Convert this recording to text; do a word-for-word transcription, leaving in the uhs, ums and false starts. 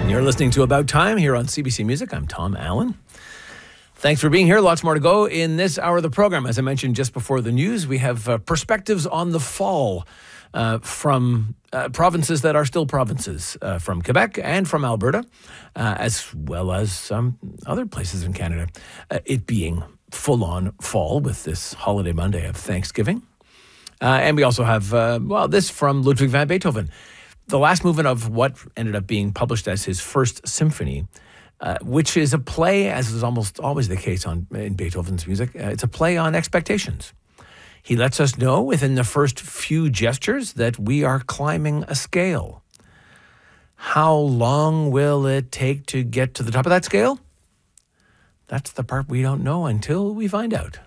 You're listening to About Time here on C B C Music. I'm Tom Allen. Thanks for being here. Lots more to go in this hour of the program. As I mentioned just before the news, we have uh, perspectives on the fall uh, from uh, provinces that are still provinces, uh, from Quebec and from Alberta, uh, as well as some other places in Canada. Uh, it being full-on fall with this holiday Monday of Thanksgiving. Uh, and we also have, uh, well, this from Ludwig van Beethoven. The last movement of what ended up being published as his first symphony, uh, which is a play, as is almost always the case on in Beethoven's music, uh, it's a play on expectations. He lets us know within the first few gestures that we are climbing a scale. How long will it take to get to the top of that scale? That's the part we don't know until we find out.